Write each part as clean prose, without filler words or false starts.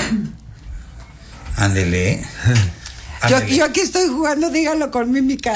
Ándele. Yo aquí estoy jugando, dígalo con mímica.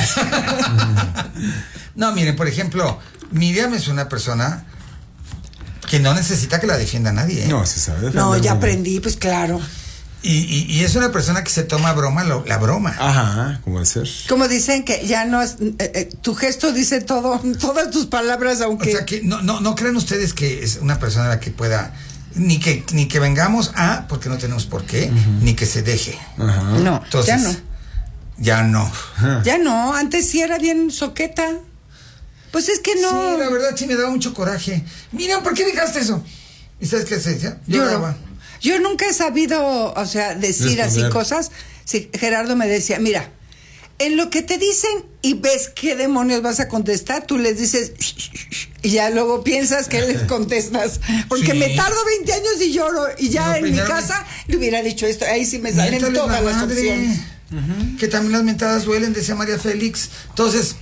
No, miren, por ejemplo, Miriam es una persona que no necesita que la defienda nadie, ¿eh? No, se sabe defender. No, ya aprendí, pues claro. Y es una persona que se toma a broma la broma. Ajá, ¿cómo de ser? Como dicen que ya no es, tu gesto dice todo, todas tus palabras, aunque... O sea, que no crean ustedes que es una persona a la que pueda... Ni que vengamos a, porque no tenemos por qué, ni que se deje. Ajá. No, Entonces, ya no. Ya no. Ya no, antes sí era bien soqueta. Pues es que no. Sí, la verdad sí me daba mucho coraje. Miriam, ¿por qué dejaste eso? ¿Y sabes qué se decía? Yo nunca he sabido, o sea, decir responder así cosas. Sí, Gerardo me decía, mira, en lo que te dicen y ves qué demonios vas a contestar, tú les dices y ya luego piensas que les contestas. Porque Sí. me tardo 20 años y lloro. Y ya No, en mi primero casa le hubiera dicho esto. Ahí sí me salen Miéntale todas la las madre. opciones. Que también las mentadas duelen, decía María Félix. Entonces,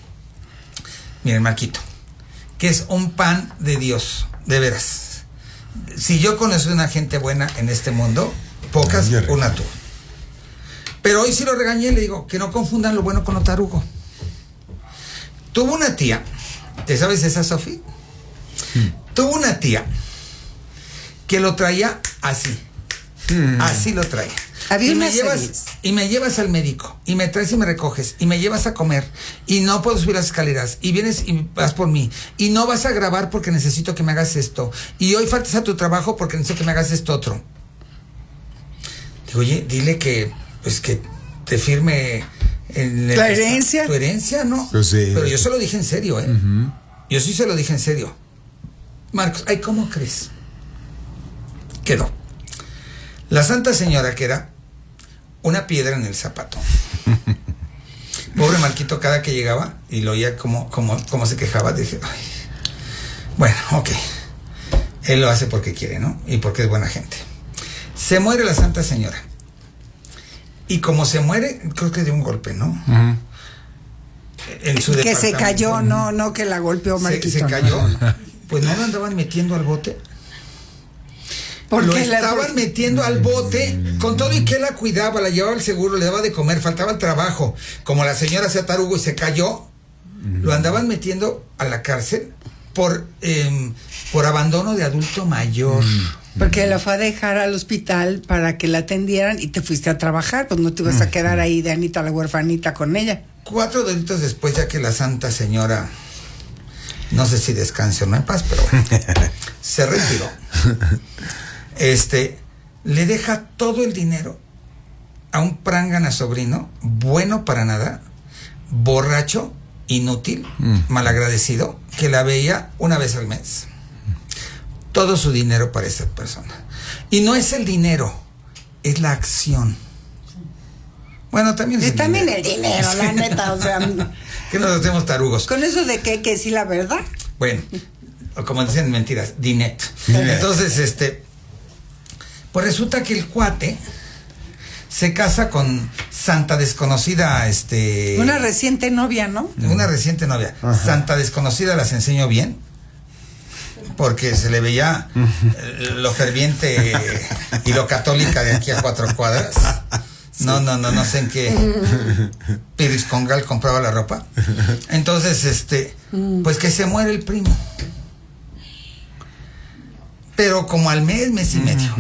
miren, Marquito, que es un pan de Dios, de veras. Si yo conozco una gente buena en este mundo, pocas, una tú. Pero hoy sí lo regañé, le digo que no confundan lo bueno con lo tarugo. Tuvo una tía, ¿te sabes esa, Sofi? Tuvo una tía que lo traía así. Así lo traía. Había y me llevas al médico, y me traes y me recoges, y me llevas a comer, y no puedo subir las escaleras, y vienes y vas por mí, y no vas a grabar porque necesito que me hagas esto, y hoy faltas a tu trabajo porque necesito que me hagas esto otro. Digo, oye, dile que, pues que te firme la herencia. Tu herencia, ¿no? Pues sí. Pero yo se lo dije en serio, ¿eh? Yo sí se lo dije en serio. Marcos, ay, ¿cómo crees? Quedó. La Santa Señora, que era una piedra en el zapato. Pobre Marquito, cada que llegaba y lo oía como se quejaba, dije, ay, bueno, ok. Él lo hace porque quiere, ¿no? Y porque es buena gente. Se muere la Santa Señora. Y como se muere, creo que de un golpe, ¿no? En su que se departamento. cayó, no que la golpeó Marquito. Se cayó. Pues no lo andaban metiendo al bote. Lo estaban metiendo al bote con todo y que la cuidaba, la llevaba al seguro, le daba de comer, faltaba el trabajo. Como la señora se tarugo y se cayó, lo andaban metiendo a la cárcel por abandono de adulto mayor. Porque la fue a dejar al hospital para que la atendieran y te fuiste a trabajar, pues no te ibas a quedar ahí de Anita la huerfanita con ella. 4 delitos después, ya que la Santa Señora, no sé si descanse o no en paz, pero bueno, se retiró. Le deja todo el dinero a un prángana sobrino, bueno para nada, borracho, inútil, malagradecido, que la veía una vez al mes. Todo su dinero para esa persona. Y no es el dinero, es la acción. Bueno, también es el dinero, la neta, o sea. Que nos hacemos tarugos. Con eso de que sí la verdad. Bueno, o como dicen mentiras, dinet. Entonces, pues resulta que el cuate se casa con santa desconocida, una reciente novia, ¿no? Una reciente novia. Ajá. Santa desconocida, las enseño bien, porque se le veía lo ferviente y lo católica de aquí a 4 cuadras. Sí. No sé en qué Piris Congal compraba la ropa. Entonces, pues que se muere el primo. Pero como al mes y medio.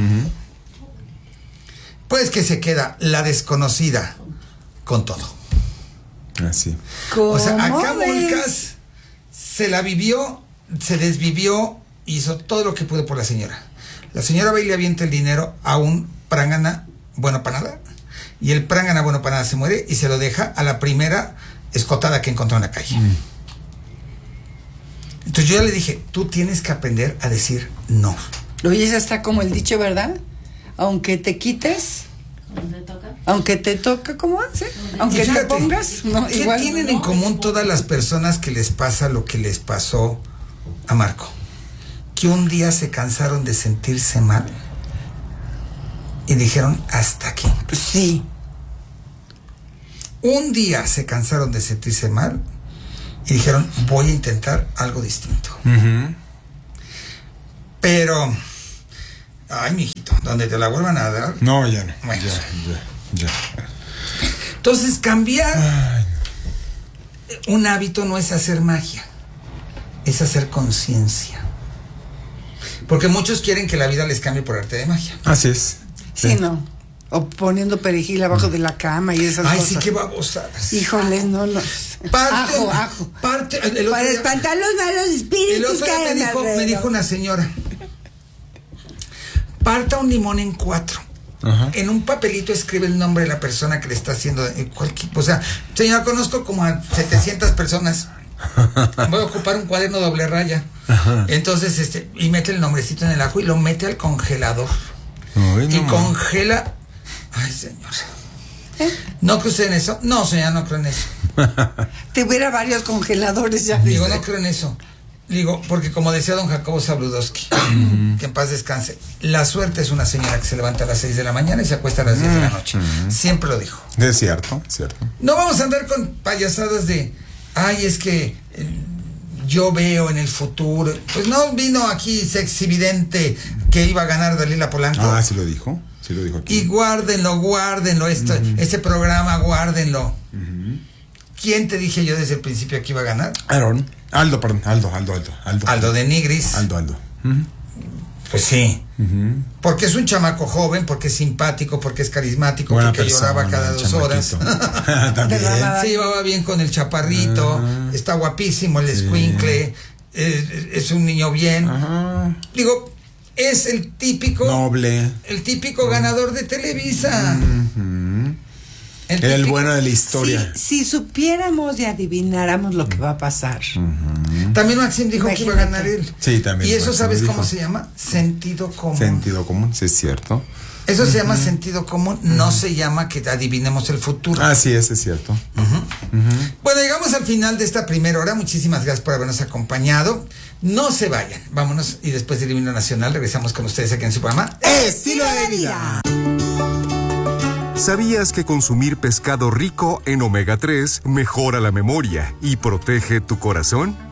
Pues que se queda la desconocida con todo. Así. O sea, acá Volcas se la vivió, se desvivió, hizo todo lo que pudo por la señora. La señora va y le avienta el dinero a un prángana bueno para nada, y el prángana bueno para nada se muere y se lo deja a la primera escotada que encontró en la calle. Entonces yo ya le dije, tú tienes que aprender a decir no. Oye, esa está como el dicho, ¿verdad? Aunque te quites, aunque te toca, ¿cómo hace? Aunque fíjate, te pongas, no, ¿qué igual tienen en común todas las personas que les pasa lo que les pasó a Marco? Que un día se cansaron de sentirse mal y dijeron, hasta aquí. Sí. Un día se cansaron de sentirse mal y dijeron, voy a intentar algo distinto. Pero Ay, mijito, donde te la vuelvan a dar. No, ya no. Bueno. Ya. Entonces, cambiar un hábito no es hacer magia, es hacer conciencia. Porque muchos quieren que la vida les cambie por arte de magia. Así es. Sí, no. O poniendo perejil abajo de la cama y esas Ay, cosas. sí, qué babosadas. Híjole, no. Ajo. Para espantar los malos El espíritus otro que día hay me dijo una señora, parta un limón en 4. Ajá. En un papelito escribe el nombre de la persona que le está haciendo o sea, señora, conozco como a 700 personas. Voy a ocupar un cuaderno doble raya. Ajá. Entonces, y mete el nombrecito en el ajo y lo mete al congelador. Ay, Y no, congela. Ay, señora. ¿No cree usted en eso? No, señora, no creo en eso. Te hubiera varios congeladores ya. Digo, dice. no creo en eso. Digo, porque como decía don Jacobo Zabludowski, que en paz descanse, la suerte es una señora que se levanta a las 6 de la mañana y se acuesta a las 10 de la noche. Siempre lo dijo. Es cierto. No vamos a andar con payasadas de, ay, es que yo veo en el futuro. Pues no vino aquí sexyvidente que iba a ganar Dalila Polanco. Ah, sí lo dijo aquí. Y guárdenlo, este programa, guárdenlo. ¿Quién te dije yo desde el principio que iba a ganar? Aldo Aldo de Nigris. Aldo. Pues sí. Porque es un chamaco joven, porque es simpático, porque es carismático, Buena porque persona, lloraba cada 2 horas. También. Se llevaba bien con el chaparrito, está guapísimo el escuincle, es un niño bien. Ajá. Digo, es el típico Noble. El típico ganador de Televisa. El bueno de la historia. Si supiéramos y adivináramos lo que va a pasar. También Maxim dijo que iba a ganar él. Sí, también. ¿Y eso Maxim sabes dijo. cómo se llama? Sentido común. Sentido común, sí es cierto. Eso se llama sentido común, no se llama que adivinemos el futuro. Así es cierto. Bueno, llegamos al final de esta primera hora. Muchísimas gracias por habernos acompañado. No se vayan. Vámonos y después del himno nacional regresamos con ustedes aquí en su programa Estilo de vida. ¿Sabías que consumir pescado rico en omega 3 mejora la memoria y protege tu corazón?